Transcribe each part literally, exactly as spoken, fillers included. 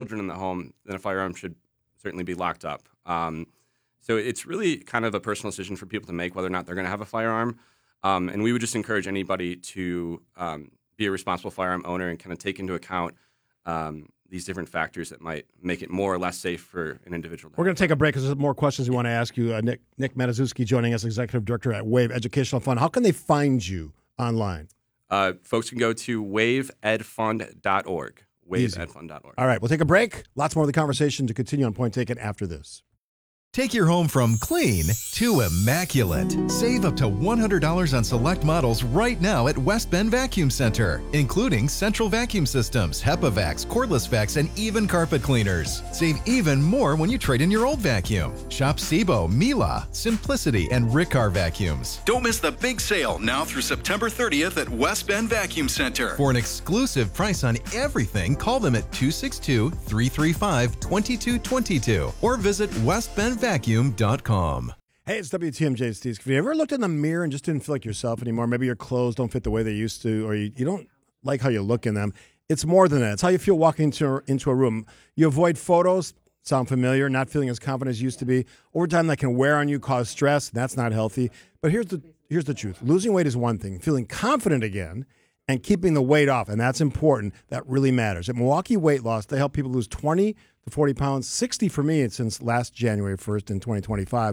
children in the home, then a firearm should certainly be locked up. Um, so it's really kind of a personal decision for people to make whether or not they're going to have a firearm. Um, and we would just encourage anybody to um, be a responsible firearm owner and kind of take into account um, these different factors that might make it more or less safe for an individual. We're going to take a break because there's more questions we want to ask you. Uh, Nick, Nick Matuszewski joining us, Executive Director at WAVE Educational Fund. How can they find you online? Uh, folks can go to wave ed fund dot org. wave ed fund dot org. All right, we'll take a break. Lots more of the conversation to continue on Point Taken after this. Take your home from clean to immaculate. Save up to one hundred dollars on select models right now at West Bend Vacuum Center, including central vacuum systems, HEPA vacs, cordless vacs, and even carpet cleaners. Save even more when you trade in your old vacuum. Shop Sebo, Mila, Simplicity, and Riccar vacuums. Don't miss the big sale now through September thirtieth at West Bend Vacuum Center. For an exclusive price on everything, call them at two six two, three three five, two two two two or visit west bend vacuum dot com. Hey, it's W T M J Steve. Have you ever looked in the mirror and just didn't feel like yourself anymore? Maybe your clothes don't fit the way they used to, or you, you don't like how you look in them. It's more than that. It's how you feel walking into, into a room. You avoid photos, sound familiar, not feeling as confident as you used to be. Over time, that can wear on you, cause stress. That's not healthy. But here's the here's the truth. Losing weight is one thing. Feeling confident again and keeping the weight off, and that's important. That really matters. At Milwaukee Weight Loss, they help people lose twenty to forty pounds, sixty for me since last January first in twenty twenty-five.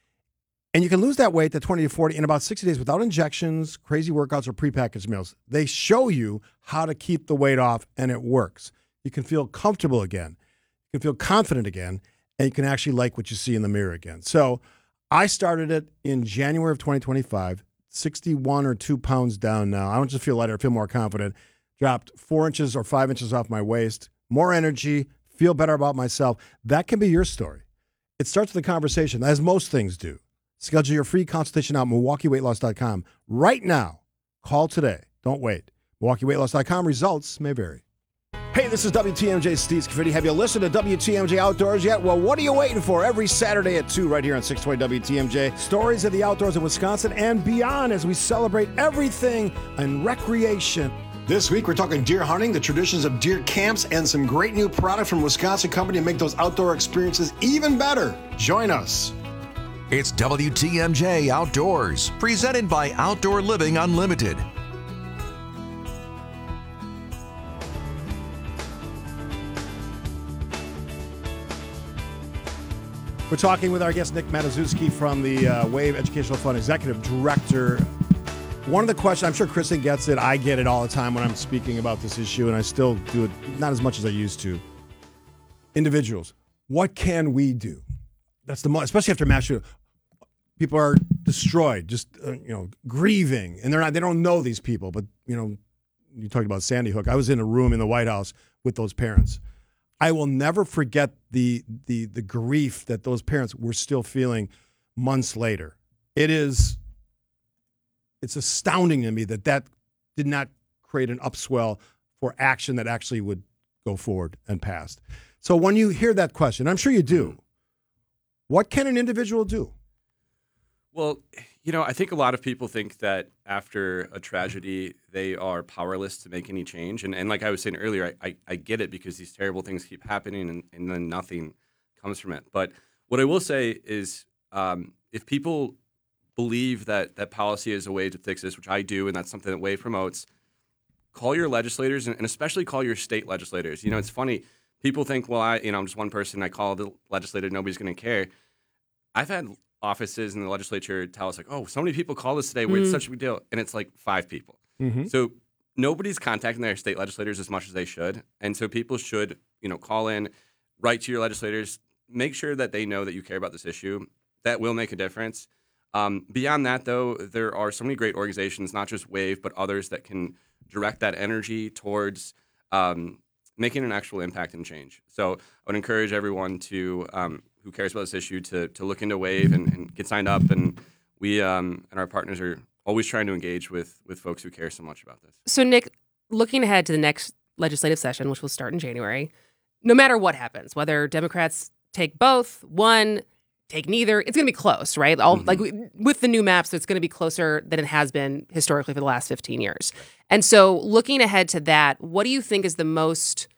And you can lose that weight to twenty to forty in about sixty days without injections, crazy workouts, or prepackaged meals. They show you how to keep the weight off, and it works. You can feel comfortable again. You can feel confident again, and you can actually like what you see in the mirror again. So I started it in January of twenty twenty-five, sixty-one or two pounds down now. I don't just feel lighter, I feel more confident. Dropped four inches or five inches off my waist, more energy, feel better about myself. That can be your story. It starts with a conversation, as most things do. Schedule your free consultation out at milwaukee weight loss dot com right now. Call today. Don't wait. milwaukee weight loss dot com. Results may vary. Hey, this is W T M J Steve Scafidi. Have you listened to W T M J Outdoors yet? Well, what are you waiting for? Every Saturday at two right here on six twenty W T M J. Stories of the outdoors of Wisconsin and beyond as we celebrate everything in recreation. This week, we're talking deer hunting, the traditions of deer camps, and some great new product from Wisconsin Company to make those outdoor experiences even better. Join us. It's W T M J Outdoors, presented by Outdoor Living Unlimited. We're talking with our guest, Nick Matuszewski from the uh, WAVE Educational Fund, Executive Director. One of the questions, I'm sure Kristen gets it, I get it all the time when I'm speaking about this issue, and I still do it not as much as I used to. Individuals, what can we do? That's the most, especially after mass shooting. People are destroyed, just uh, you know, grieving, and they're not. They don't know these people. But you know, you talked about Sandy Hook. I was in a room in the White House with those parents. I will never forget the the the grief that those parents were still feeling months later. It is, it's astounding to me that that did not create an upswell for action that actually would go forward and passed. So when you hear that question, I'm sure you do. What can an individual do? Well, you know, I think a lot of people think that after a tragedy, they are powerless to make any change. And, and like I was saying earlier, I, I, I get it because these terrible things keep happening and, and then nothing comes from it. But what I will say is um, if people believe that, that policy is a way to fix this, which I do, and that's something that WAVE promotes, call your legislators and, and especially call your state legislators. You know, it's funny. People think, well, I, you know, I'm just one person. I call the legislator. Nobody's going to care. I've had offices in the legislature tell us like, oh, so many people called us today. Mm. It's such a big deal. And it's like five people. Mm-hmm. So nobody's contacting their state legislators as much as they should. And so people should, you know, call in, write to your legislators, make sure that they know that you care about this issue. That will make a difference. Um, beyond that, though, there are so many great organizations, not just WAVE, but others that can direct that energy towards um, making an actual impact and change. So I would encourage everyone to um, who cares about this issue to to look into WAVE and, and get signed up. And we um, and our partners are always trying to engage with with folks who care so much about this. So, Nick, looking ahead to the next legislative session, which will start in January, no matter what happens, whether Democrats take both, one, take neither, it's going to be close, right? All, mm-hmm. Like with the new maps, it's going to be closer than it has been historically for the last fifteen years. And so looking ahead to that, what do you think is the most